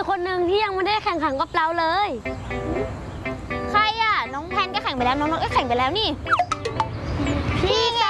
คนหนึ่งที่ยังไม่ได้แข่งขันกับเราเลยใครอ่ะน้องแพนก็แข่งไปแล้วน้องก็แข่งไปแล้วนี่พี่ไง